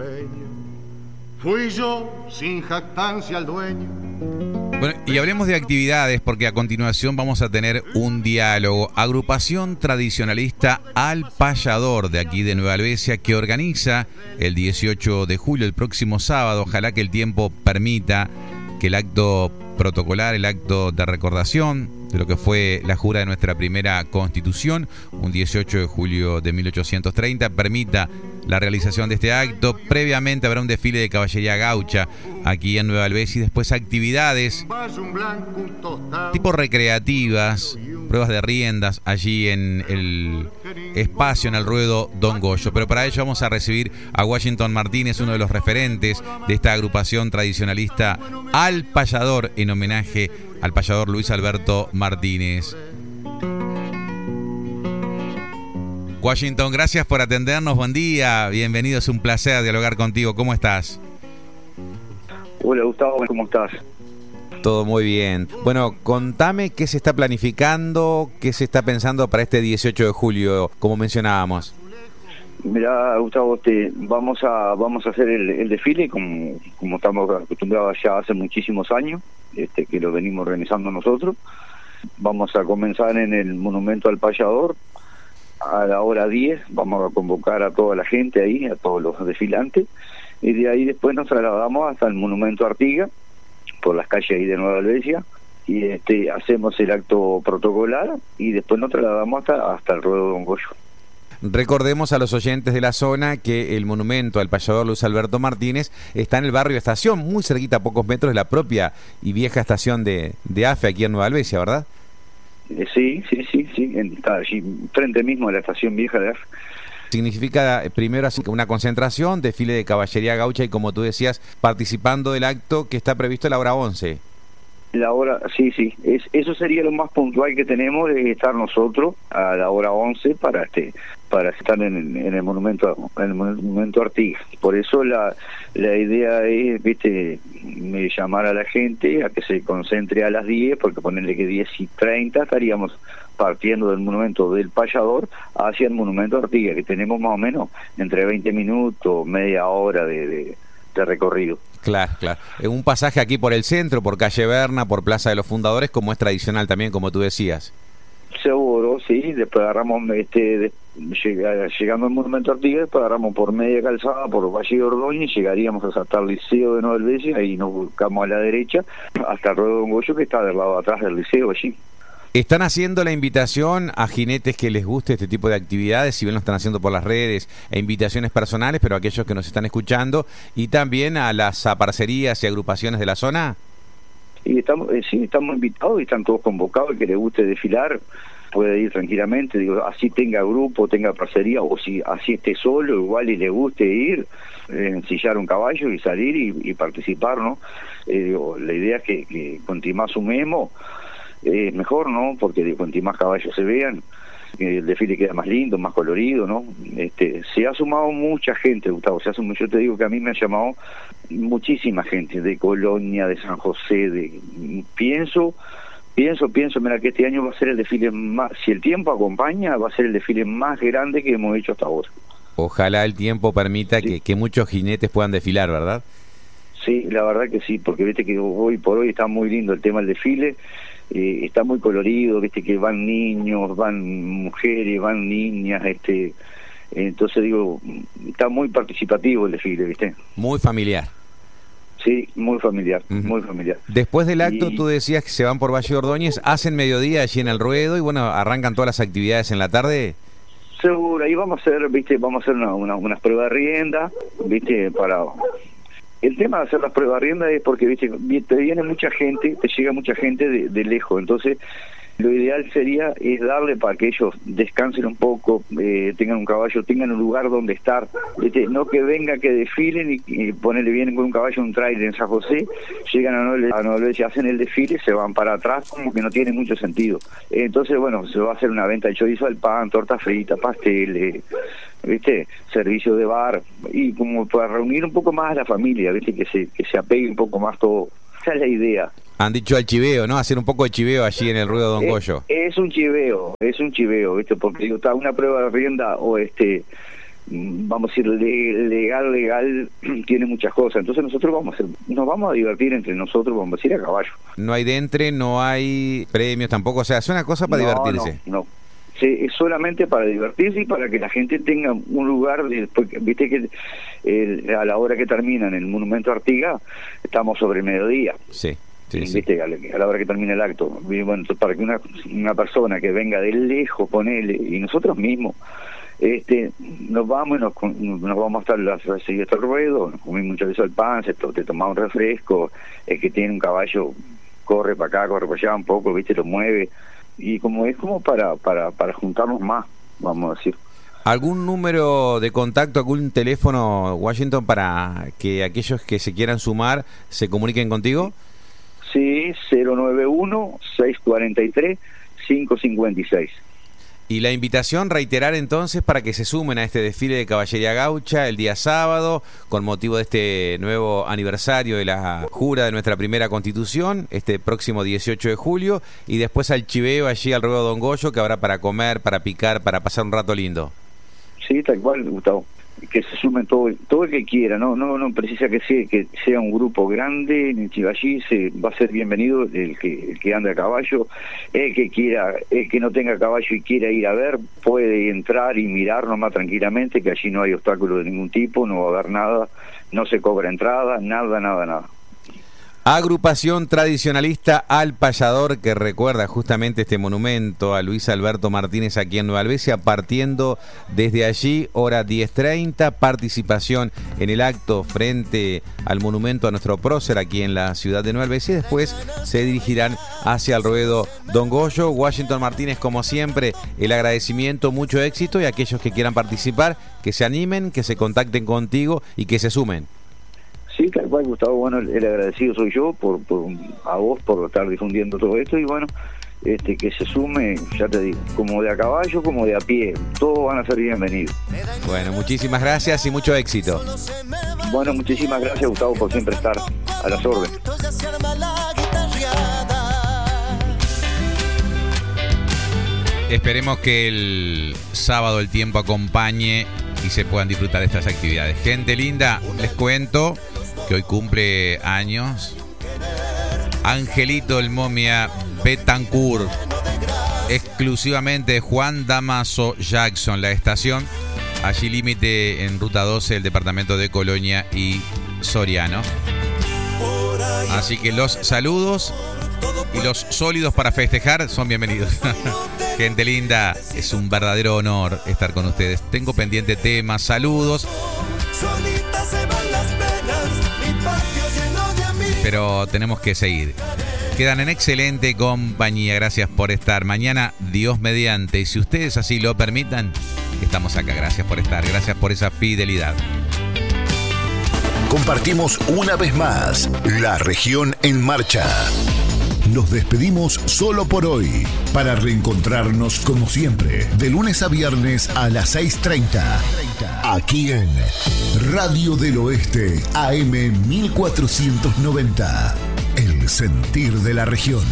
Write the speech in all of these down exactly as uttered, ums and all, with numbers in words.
empeño, fui yo sin jactancia al dueño. Bueno, y hablemos de actividades porque a continuación vamos a tener un diálogo. Agrupación tradicionalista Al Payador de aquí de Nueva Helvecia que organiza el dieciocho de julio, el próximo sábado. Ojalá que el tiempo permita que el acto protocolar, el acto de recordación de lo que fue la jura de nuestra primera constitución, un dieciocho de julio de mil ochocientos treinta, permita la realización de este acto. Previamente habrá un desfile de caballería gaucha aquí en Nueva Helvecia y después actividades tipo recreativas, pruebas de riendas allí en el espacio, en el ruedo Don Goyo. Pero para ello vamos a recibir a Washington Martínez, uno de los referentes de esta agrupación tradicionalista Al Payador, en homenaje al payador Luis Alberto Martínez. Washington, gracias por atendernos, buen día, bienvenido, es un placer dialogar contigo, ¿cómo estás? Hola Gustavo, ¿cómo estás? Todo muy bien. Bueno, contame qué se está planificando, qué se está pensando para este dieciocho de julio, como mencionábamos. Mirá, Gustavo, te, vamos a vamos a hacer el, el desfile como, como estamos acostumbrados ya hace muchísimos años, este que lo venimos organizando nosotros. Vamos a comenzar en el Monumento al Payador a la hora diez, vamos a convocar a toda la gente ahí, a todos los desfilantes, y de ahí después nos trasladamos hasta el Monumento Artigas, por las calles ahí de Nueva Helvecia, y este hacemos el acto protocolar, y después nos trasladamos hasta, hasta el ruedo Don Goyo. Recordemos a los oyentes de la zona que el monumento al payador Luis Alberto Martínez está en el barrio Estación, muy cerquita, a pocos metros de la propia y vieja estación de, de A F E aquí en Nueva Helvecia, ¿verdad? Eh, sí, sí, sí, sí, está allí frente mismo a la estación vieja de A F E. Significa primero así una concentración, desfile de caballería gaucha y, como tú decías, participando del acto que está previsto a la hora once. La hora, sí, sí, es, eso sería lo más puntual que tenemos, de estar nosotros a la hora once para este para estar en, en el monumento en el monumento Artigas. Por eso la la idea es, viste, llamar a la gente a que se concentre a las diez, porque ponerle que diez y treinta estaríamos partiendo del monumento del Payador hacia el monumento Artigas, que tenemos más o menos entre veinte minutos, media hora de, de, de recorrido. Claro, claro. Un pasaje aquí por el centro, por calle Berna, por Plaza de los Fundadores, como es tradicional también, como tú decías. Seguro, sí. Después agarramos, este, de, llega, llegando al Monumento Artigas, después agarramos por media calzada, por Valle de Ordóñez, llegaríamos hasta el Liceo de Nueva Helvecia, y nos buscamos a la derecha hasta el ruedo Don Goyo, que está del lado de atrás del liceo allí. ¿Están haciendo la invitación a jinetes que les guste este tipo de actividades? Si bien lo están haciendo por las redes, e invitaciones personales, pero a aquellos que nos están escuchando, y también a las parcerías y agrupaciones de la zona. Y estamos, eh, sí, estamos invitados y están todos convocados. El que le guste desfilar puede ir tranquilamente, digo, así tenga grupo, tenga parcería, o si así esté solo, igual y le guste ir, eh, ensillar un caballo y salir y, y participar, ¿no? Eh, digo, la idea es que, que cuanto más sumemos, es eh, mejor, ¿no? Porque de cuanto más caballos se vean, eh, el desfile queda más lindo, más colorido, ¿no? Este, se ha sumado mucha gente, Gustavo, se ha sumado, yo te digo que a mí me ha llamado muchísima gente, de Colonia, de San José, de pienso, pienso, pienso, mira, que este año va a ser el desfile más, si el tiempo acompaña, va a ser el desfile más grande que hemos hecho hasta ahora. Ojalá el tiempo permita sí. que, que muchos jinetes puedan desfilar, ¿verdad? Sí, la verdad que sí, porque viste que hoy por hoy está muy lindo el tema del desfile. Eh, está muy colorido, viste que van niños, van mujeres, van niñas, este, entonces digo, está muy participativo el desfile, viste. Muy familiar. Sí, muy familiar, uh-huh. muy familiar. Después del acto, y... tú decías que se van por Valle Ordóñez, hacen mediodía allí en el ruedo y bueno, arrancan todas las actividades en la tarde. Seguro, ahí vamos a hacer, viste, vamos a hacer una, una, unas pruebas de rienda, viste, para... El tema de hacer las pruebas de rienda es porque, viste, te viene mucha gente, te llega mucha gente de, de lejos, entonces lo ideal sería es darle para que ellos descansen un poco, eh, tengan un caballo, tengan un lugar donde estar, ¿viste? No que venga, que desfilen y, y ponerle, vienen con un caballo, un trailer en San José, llegan a Nueva Helvecia, hacen el desfile, se van para atrás, como que no tiene mucho sentido. Entonces, bueno, se va a hacer una venta de chorizo al pan, torta frita, pasteles, ¿viste? Servicio de bar, y como para reunir un poco más a la familia, ¿viste? Que se, que se apegue un poco más todo. Esa es la idea. Han dicho al chiveo, ¿no? Hacer un poco de chiveo allí en el ruedo Don es, Goyo. Es un chiveo, es un chiveo, ¿viste? Porque digo, está una prueba de rienda o este vamos a decir, legal, legal, tiene muchas cosas. Entonces nosotros vamos a hacer, nos vamos a divertir entre nosotros, vamos a decir, a caballo. No hay de entre, no hay premios tampoco, o sea, es una cosa para no, divertirse. No, no. Sí, es solamente para divertirse y para que la gente tenga un lugar, porque viste que eh, a la hora que termina en el Monumento Artigas, estamos sobre el mediodía. Sí. Sí, viste, sí. A, la, a la hora que termine el acto. Y bueno, para que una, una persona que venga de lejos, ponele, y nosotros mismos, este nos vamos y nos, nos vamos a estar la seguir hasta el ruedo, nos comimos muchas veces el pan, se to, te tomamos un refresco, el que tiene un caballo corre para acá, corre para allá un poco, viste, lo mueve, y como es como para, para, para juntarnos más, vamos a decir. ¿Algún número de contacto, algún teléfono, Washington, para que aquellos que se quieran sumar se comuniquen contigo? Sí, cero nueve uno, seis cuatro tres, cinco cinco seis. Y la invitación, reiterar entonces, para que se sumen a este desfile de Caballería Gaucha el día sábado, con motivo de este nuevo aniversario de la jura de nuestra primera Constitución, este próximo dieciocho de julio, y después al chiveo allí al ruedo Don Goyo, que habrá para comer, para picar, para pasar un rato lindo. Sí, tal cual, Gustavo. Que se sumen todo, todo el que quiera, no no no precisa que sea que sea un grupo grande, en Chivallí se va a ser bienvenido el que el que ande a caballo, el que quiera, el que no tenga caballo y quiera ir a ver, puede entrar y mirar nomás tranquilamente, que allí no hay obstáculo de ningún tipo, no va a haber nada, no se cobra entrada, nada, nada, nada. Agrupación tradicionalista Al Payador, que recuerda justamente este monumento a Luis Alberto Martínez aquí en Nueva Alvesia, partiendo desde allí, hora diez treinta, participación en el acto frente al monumento a nuestro prócer aquí en la ciudad de Nueva Alvesia, y después se dirigirán hacia el ruedo Don Goyo. Washington Martínez, como siempre, el agradecimiento, mucho éxito, y aquellos que quieran participar, que se animen, que se contacten contigo y que se sumen. Sí, tal cual, Gustavo, bueno, el, el agradecido soy yo por, por a vos por estar difundiendo todo esto, y bueno, este que se sume, ya te digo, como de a caballo, como de a pie, todos van a ser bienvenidos. Bueno, muchísimas gracias y mucho éxito. Bueno, muchísimas gracias, Gustavo, por siempre estar a las órdenes. Esperemos que el sábado el tiempo acompañe y se puedan disfrutar de estas actividades. Gente linda, les cuento que hoy cumple años Angelito el Momia Betancourt, exclusivamente de Juan Damaso Jackson, la estación, allí límite en Ruta doce, el departamento de Colonia y Soriano. Así que los saludos y los sólidos para festejar son bienvenidos. Gente linda, es un verdadero honor estar con ustedes. Tengo pendiente temas, saludos, pero tenemos que seguir. Quedan en excelente compañía. Gracias por estar. Mañana, Dios mediante, y si ustedes así lo permitan, estamos acá. Gracias por estar, gracias por esa fidelidad. Compartimos una vez más La Región en Marcha. Nos despedimos solo por hoy, para reencontrarnos como siempre, de lunes a viernes a las seis treinta, aquí en Radio del Oeste, A M mil cuatrocientos noventa, el sentir de la región.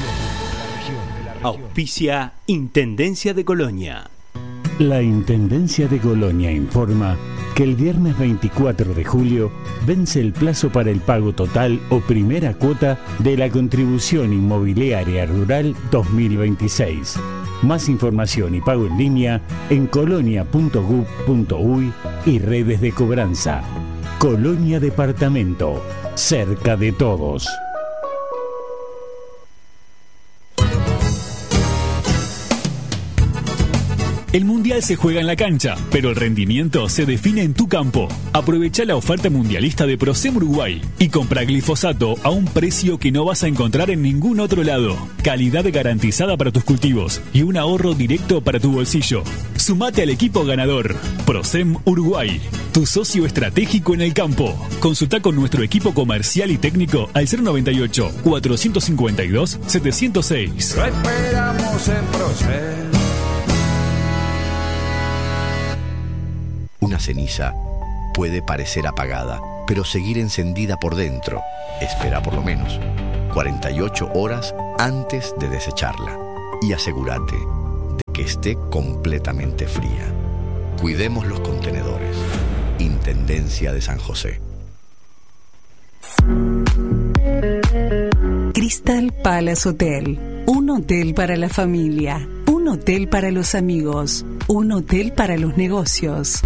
Auspicia Intendencia de Colonia. La Intendencia de Colonia informa que el viernes veinticuatro de julio vence el plazo para el pago total o primera cuota de la Contribución Inmobiliaria Rural dos mil veintiséis. Más información y pago en línea en colonia punto gov punto uy y redes de cobranza. Colonia Departamento, cerca de todos. El Mundial se juega en la cancha, pero el rendimiento se define en tu campo. Aprovecha la oferta mundialista de Procem Uruguay y compra glifosato a un precio que no vas a encontrar en ningún otro lado. Calidad garantizada para tus cultivos y un ahorro directo para tu bolsillo. Sumate al equipo ganador. Procem Uruguay, tu socio estratégico en el campo. Consulta con nuestro equipo comercial y técnico al cero noventa y ocho, cuatrocientos cincuenta y dos, setecientos seis. Lo esperamos en Procem. Una ceniza puede parecer apagada, pero seguir encendida por dentro. Espera por lo menos cuarenta y ocho horas antes de desecharla y asegúrate de que esté completamente fría. Cuidemos los contenedores. Intendencia de San José. Crystal Palace Hotel. Un hotel para la familia. Un hotel para los amigos. Un hotel para los negocios.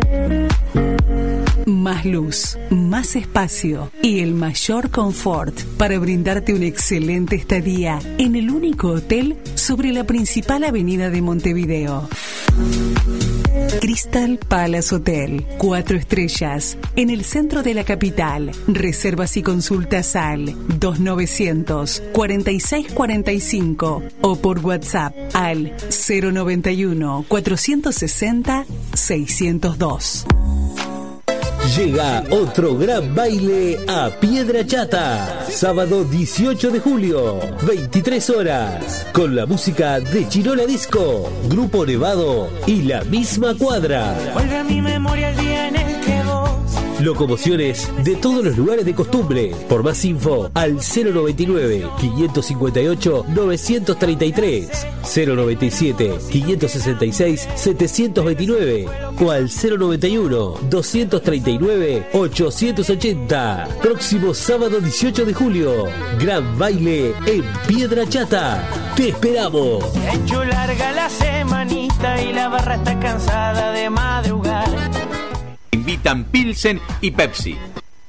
Más luz, más espacio y el mayor confort para brindarte una excelente estadía en el único hotel sobre la principal avenida de Montevideo. Crystal Palace Hotel, cuatro estrellas, en el centro de la capital. Reservas y consultas al dos mil novecientos cuarenta y seis cuarenta y cinco o por WhatsApp al cero noventa y uno cuatrocientos sesenta seiscientos dos. Llega otro gran baile a Piedra Chata. Sábado dieciocho de julio, veintitrés horas. Con la música de Chirola Disco, Grupo Nevado y La Misma Cuadra. Vuelve a mi memoria el día en el que vos. Locomociones de todos los lugares de costumbre. Por más info al cero noventa y nueve, quinientos cincuenta y ocho, novecientos treinta y tres, cero noventa y siete, quinientos sesenta y seis, setecientos veintinueve o al cero noventa y uno, doscientos treinta y nueve, ochocientos ochenta. Próximo sábado dieciocho de julio, gran baile en Piedra Chata. ¡Te esperamos! Se ha hecho larga la semanita y la barra está cansada de madrugar. Invitan Pilsen y Pepsi.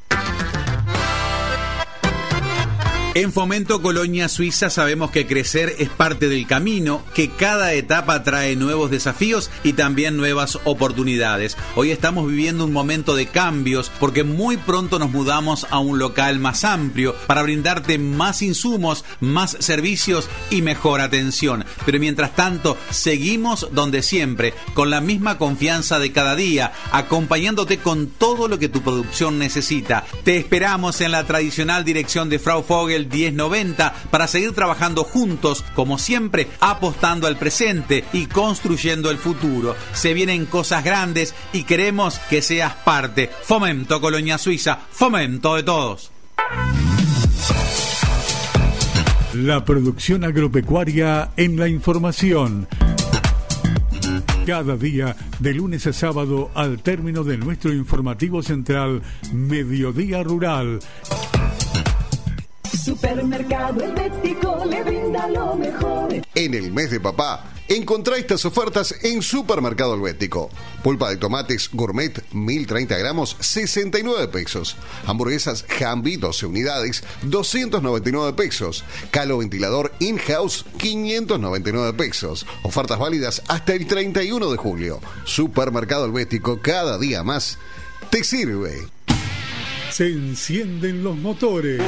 En Fomento Colonia Suiza sabemos que crecer es parte del camino, que cada etapa trae nuevos desafíos y también nuevas oportunidades. Hoy estamos viviendo un momento de cambios porque muy pronto nos mudamos a un local más amplio para brindarte más insumos, más servicios y mejor atención. Pero mientras tanto, seguimos donde siempre, con la misma confianza de cada día, acompañándote con todo lo que tu producción necesita. Te esperamos en la tradicional dirección de Frau Vogel diez noventa para seguir trabajando juntos, como siempre, apostando al presente y construyendo el futuro. Se vienen cosas grandes y queremos que seas parte. Fomento Colonia Suiza, fomento de todos. La producción agropecuaria en la información. Cada día, de lunes a sábado, al término de nuestro informativo central, Mediodía Rural. Supermercado Helvético le brinda lo mejor. En el mes de papá, encontrá estas ofertas en Supermercado Helvético. Pulpa de tomates gourmet, mil treinta gramos, sesenta y nueve pesos. Hamburguesas Hamby, doce unidades, doscientos noventa y nueve pesos. Calo ventilador in-house, quinientos noventa y nueve pesos. Ofertas válidas hasta el treinta y uno de julio. Supermercado Helvético, cada día más te sirve. Se encienden los motores.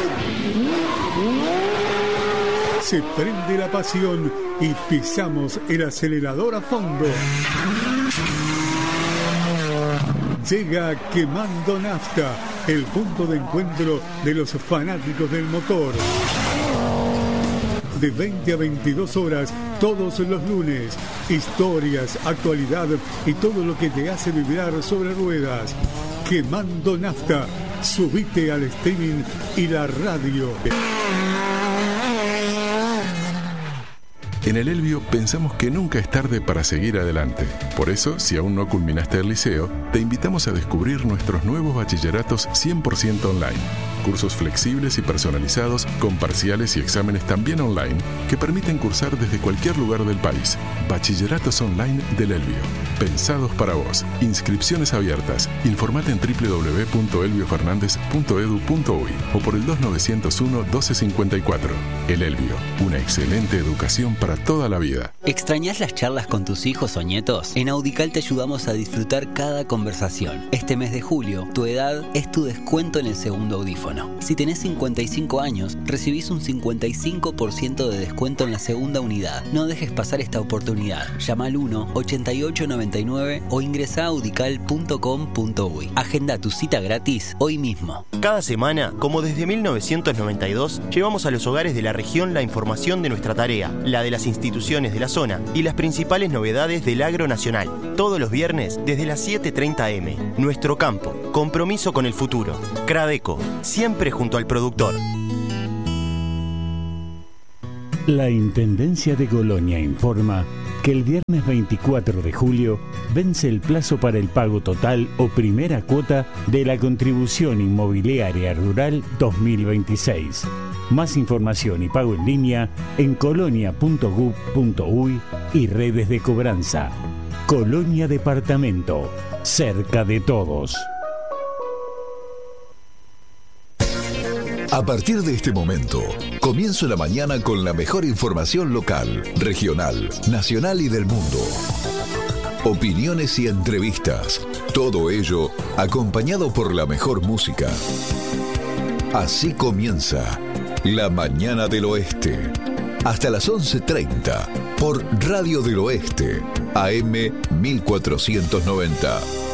Se prende la pasión y pisamos el acelerador a fondo. Llega Quemando Nafta, el punto de encuentro de los fanáticos del motor. De veinte a veintidós horas, todos los lunes. Historias, actualidad y todo lo que te hace vibrar sobre ruedas. Quemando Nafta. Subite al streaming y la radio. En el Elvio pensamos que nunca es tarde para seguir adelante. Por eso, si aún no culminaste el liceo, te invitamos a descubrir nuestros nuevos bachilleratos cien por ciento online. Cursos flexibles y personalizados, con parciales y exámenes también online, que permiten cursar desde cualquier lugar del país. Bachilleratos online del Elvio. Pensados para vos. Inscripciones abiertas. Informate en doble u doble u doble u punto elvio fernández punto edu punto uy o por el dos nueve cero uno, doce cincuenta y cuatro. El Elvio. Una excelente educación para toda la vida. ¿Extrañás las charlas con tus hijos o nietos? En Audical te ayudamos a disfrutar cada conversación. Este mes de julio, tu edad es tu descuento en el segundo audífono. Si tenés cincuenta y cinco años, recibís un cincuenta y cinco por ciento de descuento en la segunda unidad. No dejes pasar esta oportunidad. Llama al uno, ochenta y ocho noventa y nueve o ingresa a audical punto com punto uy. Agenda tu cita gratis hoy mismo. Cada semana, como desde mil novecientos noventa y dos, llevamos a los hogares de la región la información de nuestra tarea, la de las instituciones de la zona y las principales novedades del agro nacional. Todos los viernes desde las siete treinta eme. Nuestro campo, compromiso con el futuro. Cradeco, siempre junto al productor. La Intendencia de Colonia informa que el viernes veinticuatro de julio vence el plazo para el pago total o primera cuota de la contribución inmobiliaria rural dos mil veintiséis. Más información y pago en línea en colonia punto gov punto uy y redes de cobranza. Colonia Departamento, cerca de todos. A partir de este momento, comienzo la mañana con la mejor información local, regional, nacional y del mundo. Opiniones y entrevistas, todo ello acompañado por la mejor música. Así comienza La Mañana del Oeste. Hasta las once treinta por Radio del Oeste, A M mil cuatrocientos noventa.